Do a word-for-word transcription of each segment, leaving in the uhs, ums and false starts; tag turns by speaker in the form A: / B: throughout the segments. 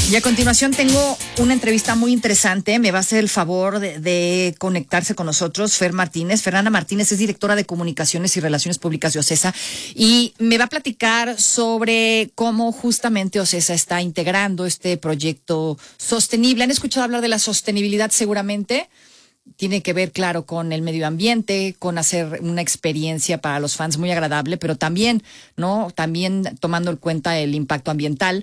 A: Y a continuación tengo una entrevista muy interesante. Me va a hacer el favor de, de conectarse con nosotros Fer Martínez. Fernanda Martínez es directora de Comunicaciones y Relaciones Públicas de OCESA y me va a platicar sobre cómo justamente OCESA está integrando este proyecto sostenible. ¿Han escuchado hablar de la sostenibilidad seguramente? Tiene que ver, claro, con el medio ambiente, con hacer una experiencia para los fans muy agradable, pero también, ¿no? También tomando en cuenta el impacto ambiental.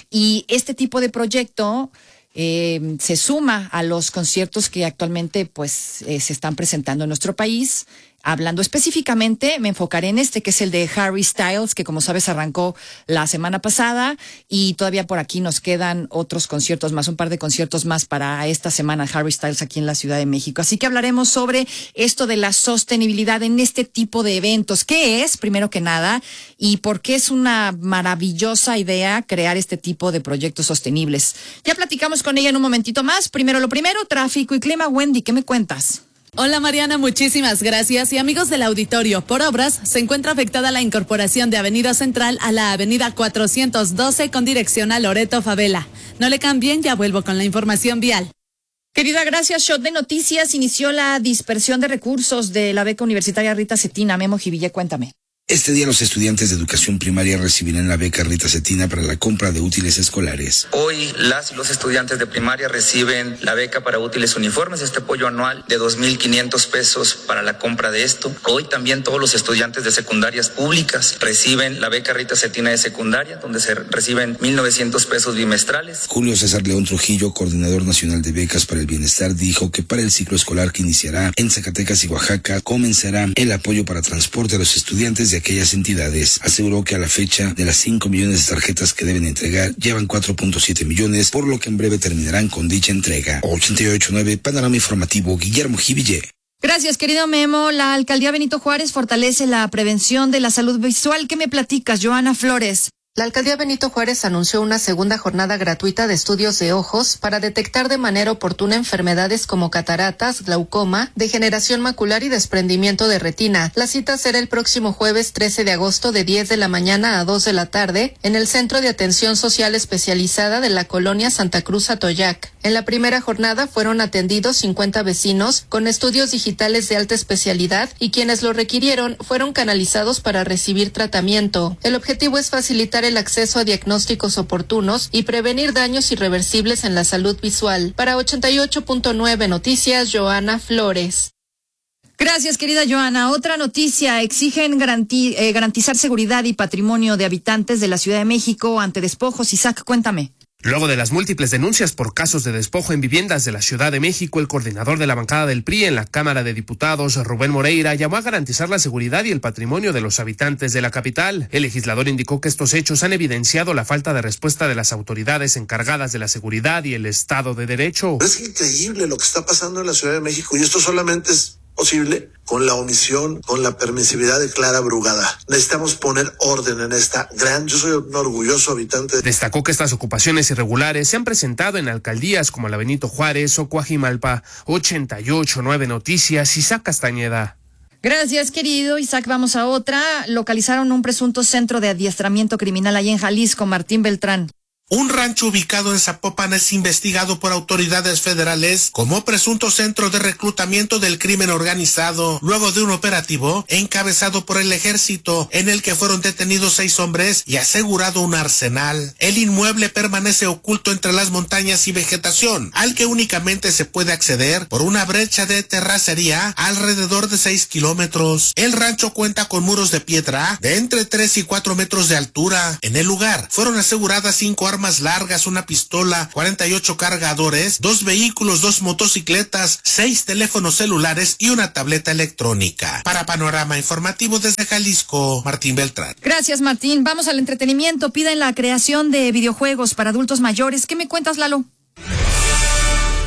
A: Y este tipo de proyecto eh, se suma a los conciertos que actualmente, pues, eh, se están presentando en nuestro país. Hablando específicamente, me enfocaré en este, que es el de Harry Styles, que como sabes arrancó la semana pasada y todavía por aquí nos quedan otros conciertos más, un par de conciertos más para esta semana, Harry Styles aquí en la Ciudad de México. Así que hablaremos sobre esto de la sostenibilidad en este tipo de eventos. ¿Qué es, primero que nada, y por qué es una maravillosa idea crear este tipo de proyectos sostenibles? Ya platicamos con ella en un momentito más. Primero lo primero, tráfico y clima. Wendy, ¿qué me cuentas?
B: Hola Mariana, muchísimas gracias. Y amigos del auditorio, por obras se encuentra afectada la incorporación de Avenida Central a la Avenida cuatrocientos doce con dirección a Loreto Favela. No le cambien, ya vuelvo con la información vial.
A: Querida, gracias. Shot de noticias. Inició la dispersión de recursos de la beca universitaria Rita Cetina. Memo Jiville, cuéntame.
C: Este día los estudiantes de educación primaria recibirán la beca Rita Cetina para la compra de útiles escolares.
D: Hoy las y los estudiantes de primaria reciben la beca para útiles uniformes, este apoyo anual de dos mil quinientos pesos para la compra de esto. Hoy también todos los estudiantes de secundarias públicas reciben la beca Rita Cetina de secundaria, donde se reciben mil novecientos pesos bimestrales.
C: Julio César León Trujillo, coordinador nacional de becas para el bienestar, dijo que para el ciclo escolar que iniciará en Zacatecas y Oaxaca comenzará el apoyo para transporte a los estudiantes de aquellas entidades. Aseguró que a la fecha de las cinco millones de tarjetas que deben entregar, llevan cuatro punto siete millones, por lo que en breve terminarán con dicha entrega. ochenta y ocho punto nueve, Panorama Informativo, Guillermo Jiville.
A: Gracias, querido Memo. La alcaldía Benito Juárez fortalece la prevención de la salud visual. ¿Qué me platicas, Joana Flores?
E: La alcaldía Benito Juárez anunció una segunda jornada gratuita de estudios de ojos para detectar de manera oportuna enfermedades como cataratas, glaucoma, degeneración macular y desprendimiento de retina. La cita será el próximo jueves trece de agosto de diez de la mañana a dos de la tarde en el Centro de Atención Social Especializada de la colonia Santa Cruz Atoyac. En la primera jornada fueron atendidos cincuenta vecinos con estudios digitales de alta especialidad y quienes lo requirieron fueron canalizados para recibir tratamiento. El objetivo es facilitar el acceso a diagnósticos oportunos y prevenir daños irreversibles en la salud visual. Para ochenta y ocho punto nueve Noticias, Joana Flores.
A: Gracias, querida Joana. Otra noticia, exigen garanti- eh, garantizar seguridad y patrimonio de habitantes de la Ciudad de México ante despojos. Isaac, cuéntame.
F: Luego de las múltiples denuncias por casos de despojo en viviendas de la Ciudad de México, el coordinador de la bancada del P R I en la Cámara de Diputados, Rubén Moreira, llamó a garantizar la seguridad y el patrimonio de los habitantes de la capital. El legislador indicó que estos hechos han evidenciado la falta de respuesta de las autoridades encargadas de la seguridad y el Estado de Derecho.
G: Es increíble lo que está pasando en la Ciudad de México y esto solamente es posible con la omisión, con la permisividad de Clara Brugada. Necesitamos poner orden en esta gran... Yo soy un orgulloso habitante.
F: Destacó que estas ocupaciones irregulares se han presentado en alcaldías como la Benito Juárez o Coajimalpa. ochenta y ocho punto nueve Noticias, Isaac Castañeda.
A: Gracias, querido Isaac. Vamos a otra. Localizaron un presunto centro de adiestramiento criminal allá en Jalisco. Martín Beltrán.
H: Un rancho ubicado en Zapopan es investigado por autoridades federales como presunto centro de reclutamiento del crimen organizado, luego de un operativo encabezado por el ejército, en el que fueron detenidos seis hombres y asegurado un arsenal. El inmueble permanece oculto entre las montañas y vegetación, al que únicamente se puede acceder por una brecha de terracería alrededor de seis kilómetros. El rancho cuenta con muros de piedra de entre tres y cuatro metros de altura. En el lugar fueron aseguradas cinco armas armas largas, una pistola, cuarenta y ocho cargadores, dos vehículos, dos motocicletas, seis teléfonos celulares y una tableta electrónica. Para Panorama Informativo desde Jalisco, Martín Beltrán.
A: Gracias, Martín. Vamos al entretenimiento. Piden la creación de videojuegos para adultos mayores. ¿Qué me cuentas, Lalo?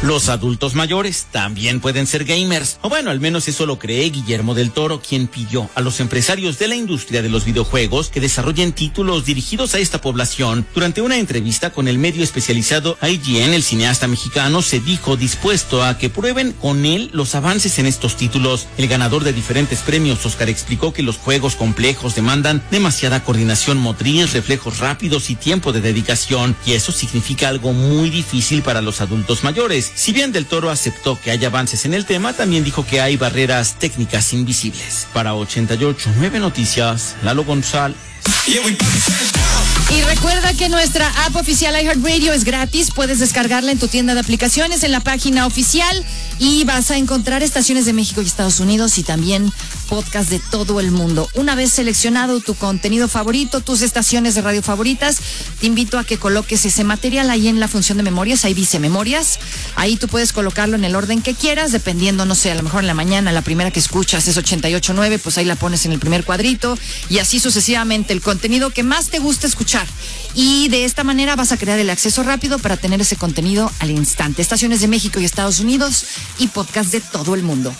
I: Los adultos mayores también pueden ser gamers, o bueno, al menos eso lo cree Guillermo del Toro, quien pidió a los empresarios de la industria de los videojuegos que desarrollen títulos dirigidos a esta población. Durante una entrevista con el medio especializado I G N, el cineasta mexicano se dijo dispuesto a que prueben con él los avances en estos títulos. El ganador de diferentes premios, Oscar, explicó que los juegos complejos demandan demasiada coordinación motriz, reflejos rápidos y tiempo de dedicación, y eso significa algo muy difícil para los adultos mayores. Si bien Del Toro aceptó que hay avances en el tema, también dijo que hay barreras técnicas invisibles. Para ochenta y ocho punto nueve Noticias, Lalo González.
A: Y recuerda que nuestra app oficial iHeartRadio es gratis. Puedes descargarla en tu tienda de aplicaciones, en la página oficial, y vas a encontrar estaciones de México y Estados Unidos y también podcast de todo el mundo. Una vez seleccionado tu contenido favorito, tus estaciones de radio favoritas, te invito a que coloques ese material ahí en la función de memorias. Ahí dice memorias. Ahí tú puedes colocarlo en el orden que quieras, dependiendo, no sé, a lo mejor en la mañana la primera que escuchas es ochenta y ocho punto nueve, pues ahí la pones en el primer cuadrito, y así sucesivamente el contenido que más te gusta escuchar. Y de esta manera vas a crear el acceso rápido para tener ese contenido al instante. Estaciones de México y Estados Unidos y podcast de todo el mundo.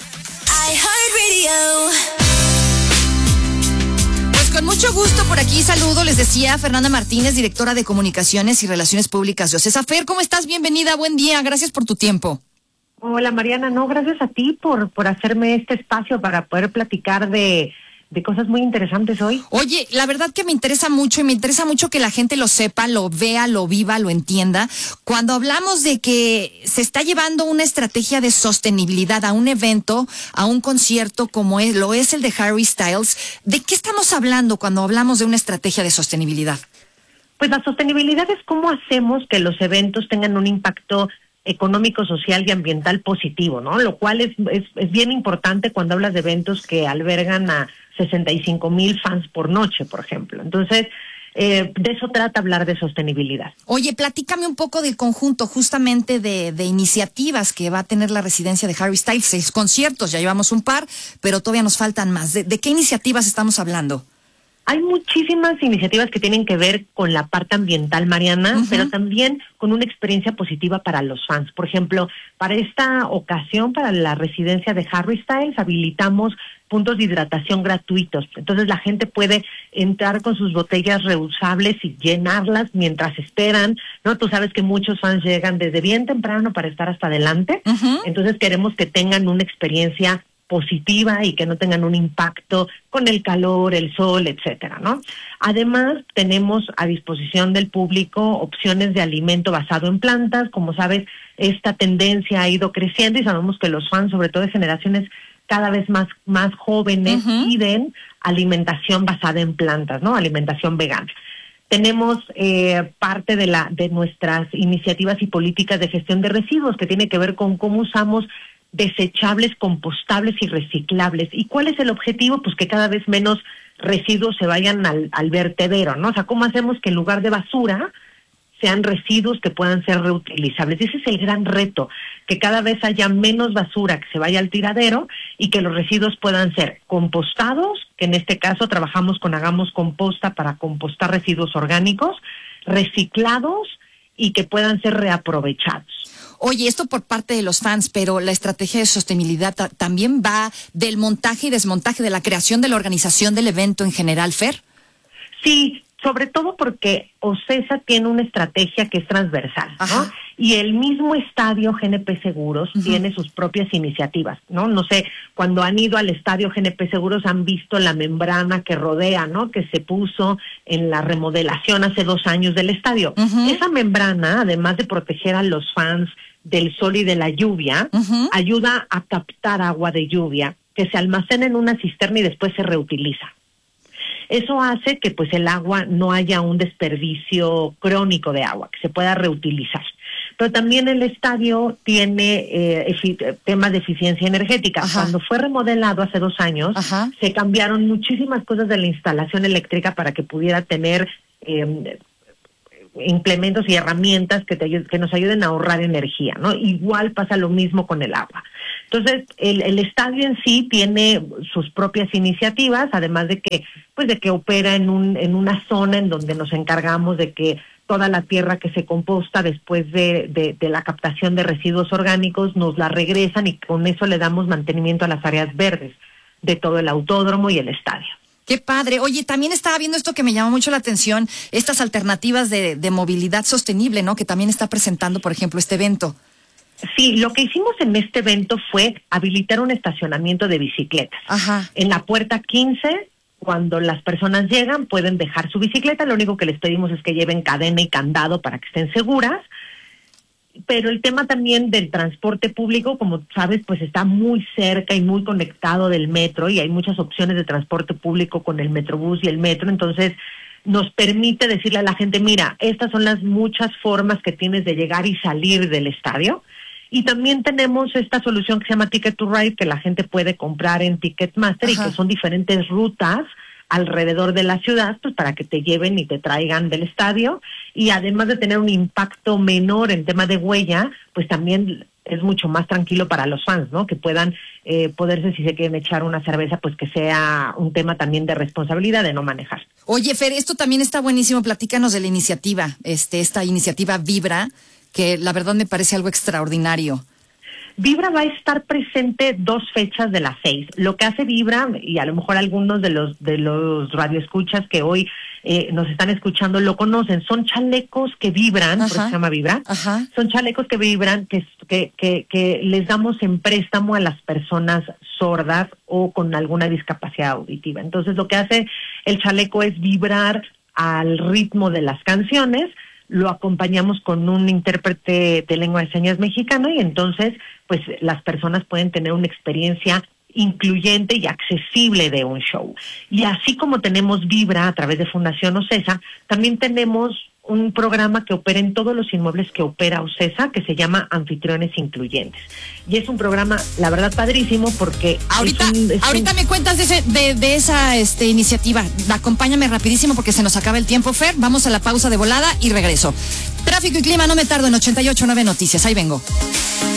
A: Pues con mucho gusto por aquí saludo, les decía, Fernanda Martínez, directora de Comunicaciones y Relaciones Públicas de OCESA. Fer, ¿cómo estás? Bienvenida, buen día, gracias por tu tiempo.
J: Hola Mariana, no, gracias a ti por, por hacerme este espacio para poder platicar de... de cosas muy interesantes hoy.
A: Oye, la verdad que me interesa mucho y me interesa mucho que la gente lo sepa, lo vea, lo viva, lo entienda. Cuando hablamos de que se está llevando una estrategia de sostenibilidad a un evento, a un concierto como es, lo es el de Harry Styles, ¿de qué estamos hablando cuando hablamos de una estrategia de sostenibilidad?
J: Pues la sostenibilidad es cómo hacemos que los eventos tengan un impacto económico, social y ambiental positivo, ¿no? Lo cual es, es, es bien importante cuando hablas de eventos que albergan a sesenta y cinco mil fans por noche, por ejemplo. Entonces, eh, de eso trata hablar de sostenibilidad.
A: Oye, platícame un poco del conjunto justamente de, de iniciativas que va a tener la residencia de Harry Styles. Seis conciertos, ya llevamos un par, pero todavía nos faltan más. ¿De, de qué iniciativas estamos hablando?
J: Hay muchísimas iniciativas que tienen que ver con la parte ambiental, Mariana, uh-huh. pero también con una experiencia positiva para los fans. Por ejemplo, para esta ocasión, para la residencia de Harry Styles, habilitamos puntos de hidratación gratuitos. Entonces la gente puede entrar con sus botellas reusables y llenarlas mientras esperan, ¿no? Tú sabes que muchos fans llegan desde bien temprano para estar hasta adelante. Uh-huh. Entonces queremos que tengan una experiencia positiva y que no tengan un impacto con el calor, el sol, etcétera, ¿no? Además, tenemos a disposición del público opciones de alimento basado en plantas. Como sabes, esta tendencia ha ido creciendo y sabemos que los fans, sobre todo de generaciones cada vez más, más jóvenes, uh-huh. piden alimentación basada en plantas, ¿no? Alimentación vegana. Tenemos eh, parte de la de nuestras iniciativas y políticas de gestión de residuos, que tiene que ver con cómo usamos desechables, compostables y reciclables. ¿Y cuál es el objetivo? Pues que cada vez menos residuos se vayan al, al vertedero, ¿no? O sea, ¿cómo hacemos que en lugar de basura sean residuos que puedan ser reutilizables? Y ese es el gran reto, que cada vez haya menos basura que se vaya al tiradero y que los residuos puedan ser compostados, que en este caso trabajamos con Hagamos Composta para compostar residuos orgánicos, reciclados y que puedan ser reaprovechados.
A: Oye, esto por parte de los fans, pero la estrategia de sostenibilidad ta- también va del montaje y desmontaje, de la creación de la organización del evento en general, Fer.
J: Sí, sobre todo porque OCESA tiene una estrategia que es transversal, ¿no? Y el mismo estadio G N P Seguros uh-huh. tiene sus propias iniciativas, ¿no? No sé, cuando han ido al estadio G N P Seguros han visto la membrana que rodea, ¿no? Que se puso en la remodelación hace dos años del estadio. Uh-huh. Esa membrana, además de proteger a los fans del sol y de la lluvia, uh-huh. ayuda a captar agua de lluvia que se almacena en una cisterna y después se reutiliza. Eso hace que pues el agua no haya un desperdicio crónico de agua, que se pueda reutilizar. Pero también el estadio tiene eh, efi- temas de eficiencia energética. Ajá. Cuando fue remodelado hace dos años, Ajá. se cambiaron muchísimas cosas de la instalación eléctrica para que pudiera tener eh, implementos y herramientas que, te, que nos ayuden a ahorrar energía, ¿no? Igual pasa lo mismo con el agua. Entonces, el, el estadio en sí tiene sus propias iniciativas, además de que, pues, de que opera en un, en una zona en donde nos encargamos de que toda la tierra que se composta después de, de, de la captación de residuos orgánicos, nos la regresan y con eso le damos mantenimiento a las áreas verdes de todo el autódromo y el estadio.
A: Qué padre. Oye, también estaba viendo esto que me llamó mucho la atención, estas alternativas de, de movilidad sostenible, ¿no? Que también está presentando, por ejemplo, este evento.
J: Sí, lo que hicimos en este evento fue habilitar un estacionamiento de bicicletas.
A: Ajá.
J: En la puerta quince, cuando las personas llegan, pueden dejar su bicicleta. Lo único que les pedimos es que lleven cadena y candado para que estén seguras. Pero el tema también del transporte público, como sabes, pues está muy cerca y muy conectado del metro y hay muchas opciones de transporte público con el Metrobús y el metro. Entonces, nos permite decirle a la gente, mira, estas son las muchas formas que tienes de llegar y salir del estadio. Y también tenemos esta solución que se llama Ticket to Ride, que la gente puede comprar en Ticketmaster. Ajá. Y que son diferentes rutas alrededor de la ciudad, pues para que te lleven y te traigan del estadio. Y además de tener un impacto menor en tema de huella, pues también es mucho más tranquilo para los fans, ¿no? Que puedan eh, poderse, si se quieren echar una cerveza, pues que sea un tema también de responsabilidad de no manejar.
A: Oye, Fer, esto también está buenísimo. Platícanos de la iniciativa, este, esta iniciativa Vibra, que la verdad me parece algo extraordinario.
J: Vibra va a estar presente dos fechas de las seis. Lo que hace Vibra, y a lo mejor algunos de los de los radioescuchas que hoy eh, nos están escuchando lo conocen, son chalecos que vibran, por eso se llama Vibra.
A: Ajá.
J: Son chalecos que vibran, que, que, que, que les damos en préstamo a las personas sordas o con alguna discapacidad auditiva. Entonces lo que hace el chaleco es vibrar al ritmo de las canciones. Lo acompañamos con un intérprete de lengua de señas mexicano y entonces pues las personas pueden tener una experiencia incluyente y accesible de un show. Y así como tenemos Vibra a través de Fundación OCESA, también tenemos un programa que opera en todos los inmuebles que opera OCESA, que se llama Anfitriones Incluyentes. Y es un programa, la verdad, padrísimo, porque...
A: Ahorita,
J: es un, es
A: ahorita
J: un...
A: me cuentas de, ese, de, de esa este, iniciativa. Acompáñame rapidísimo porque se nos acaba el tiempo, Fer. Vamos a la pausa de volada y regreso. Tráfico y clima, no me tardo, en ochenta y ocho punto nueve Noticias. Ahí vengo.